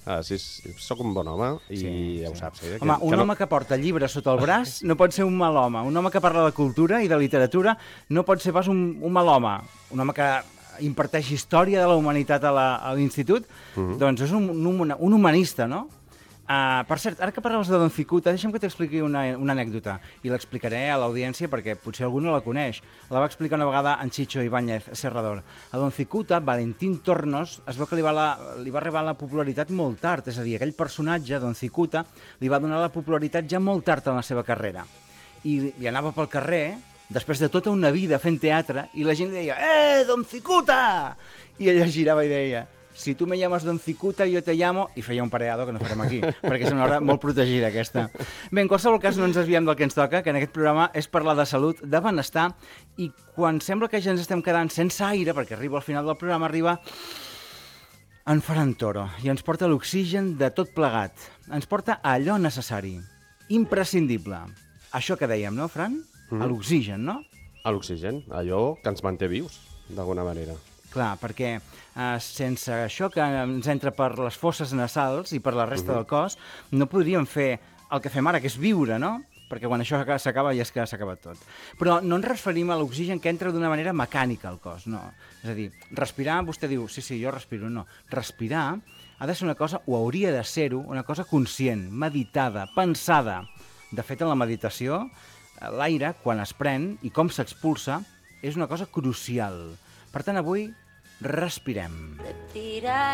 Soc un bon home i ja ho saps. Home, un home que porta llibres sota el braç no pot ser un mal home. Un home que parla de cultura i de literatura no pot ser pas un mal home. Un home que imparteix història de la humanitat a l'institut, doncs és un humanista, no? Per cert, ara que parlaves de Don Cicuta, deixa'm que t'expliqui una anècdota i l'explicaré a l'audiència perquè potser algú no la coneix. La va explicar una vegada en Chicho Ibáñez Serrador. A Don Cicuta, Valentín Tornos, es veu que li va arribar la popularitat molt tard, és a dir, aquell personatge, Don Cicuta, li va donar la popularitat ja molt tard en la seva carrera. I anava pel carrer, després de tota una vida fent teatre, i la gent li deia Don Cicuta! I ella girava i deia si tu me llames Don Cicuta, yo te llamo... I feia un pareado que no farem aquí, perquè és una hora molt protegida, aquesta. Bé, en qualsevol cas, no ens desviem del que ens toca, que en aquest programa és parlar de salut, de benestar, i quan sembla que ja ens estem quedant sense aire, perquè arriba al final del programa, arriba en Ferran Toro, i ens porta l'oxigen de tot plegat. Ens porta a allò necessari, imprescindible. Això que dèiem, no, Fran? A l'oxigen, no? A l'oxigen, allò que ens manté vius, d'alguna manera. Clar, perquè sense això que ens entra per les fosses nasals i per la resta del cos, no podríem fer el que fem ara, que és viure, no? Perquè quan això s'acaba ja és que s'ha acabat tot. Però no ens referim a l'oxigen que entra d'una manera mecànica al cos, no. És a dir, respirar, vostè diu, sí, jo respiro, no. Respirar ha de ser una cosa, o hauria de ser-ho, una cosa conscient, meditada, pensada. De fet, en la meditació, l'aire, quan es pren i com s'expulsa, és una cosa crucial. Per tant, avui respirem. Respirar,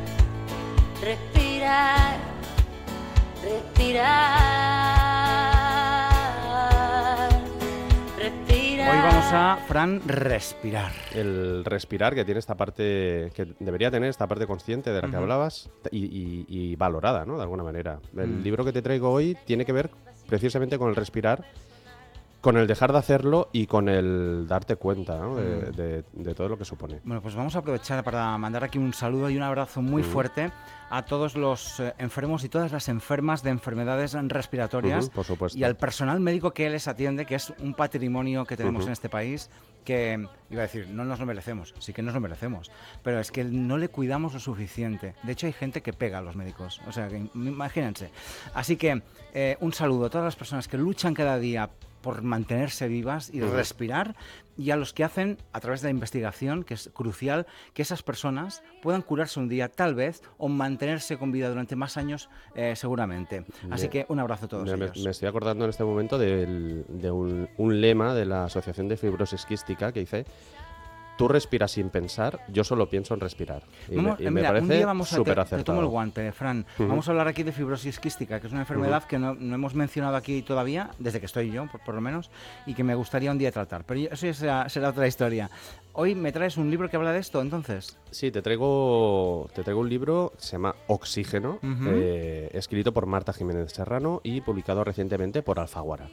respirar, respirar, respirar. Hoy vamos a, Fran, respirar. El respirar, que tiene esta parte, que debería tener esta parte consciente de la que hablabas y valorada, ¿no? De alguna manera. El libro que te traigo hoy tiene que ver precisamente con el respirar, con el dejar de hacerlo y con el darte cuenta, ¿no? de todo lo que supone. Bueno, pues vamos a aprovechar para mandar aquí un saludo y un abrazo muy fuerte a todos los enfermos y todas las enfermas de enfermedades respiratorias por supuesto. Y al personal médico que les atiende, que es un patrimonio que tenemos en este país que, iba a decir, no nos lo merecemos, sí que nos lo merecemos, pero es que no le cuidamos lo suficiente. De hecho, hay gente que pega a los médicos, o sea, que, imagínense. Así que un saludo a todas las personas que luchan cada día por mantenerse vivas y respirar, y a los que hacen, a través de la investigación, que es crucial, que esas personas puedan curarse un día, tal vez, o mantenerse con vida durante más años, seguramente. Así que un abrazo a todos ellos. Me estoy acordando en este momento de un lema de la Asociación de Fibrosis Quística que dice: tú respiras sin pensar, yo solo pienso en respirar. Y me parece un día vamos súper acertado. Te tomo el guante, Fran. Vamos a hablar aquí de fibrosis quística, que es una enfermedad que no hemos mencionado aquí todavía, desde que estoy yo, por lo menos, y que me gustaría un día tratar. Pero eso será otra historia. Hoy me traes un libro que habla de esto, entonces. Sí, te traigo un libro que se llama Oxígeno, escrito por Marta Jiménez Serrano y publicado recientemente por Alfaguara.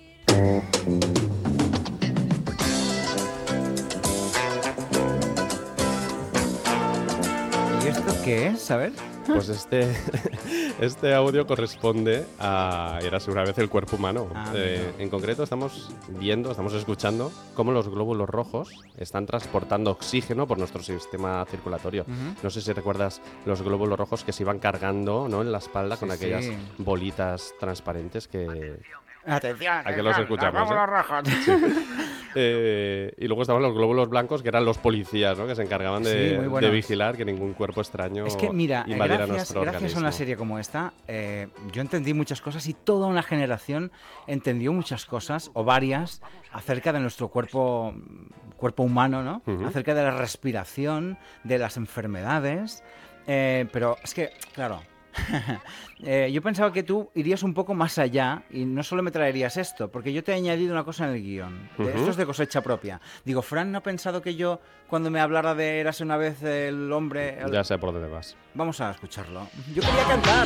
¿Y esto qué es? A ver. Pues este audio corresponde a Érase una vez el cuerpo humano. En concreto estamos escuchando cómo los glóbulos rojos están transportando oxígeno por nuestro sistema circulatorio. No sé si recuerdas los glóbulos rojos que se iban cargando, ¿no?, en la espalda con aquellas bolitas transparentes que... Atención, a que los escuchamos. Glóbulos rojos. Sí. Y luego estaban los glóbulos blancos, que eran los policías, ¿no?, que se encargaban de vigilar que ningún cuerpo extraño invadiera nuestro organismo. Gracias a una serie como esta, yo entendí muchas cosas y toda una generación entendió muchas cosas, o varias, acerca de nuestro cuerpo humano, ¿no? Acerca de la respiración, de las enfermedades, pero es que, claro... yo pensaba que tú irías un poco más allá y no solo me traerías esto, porque yo te he añadido una cosa en el guión. Esto es de cosecha propia. Digo, Fran no ha pensado que yo, cuando me hablara de Érase una vez el hombre... Ya sé por dónde vas. Vamos a escucharlo. Yo quería cantar.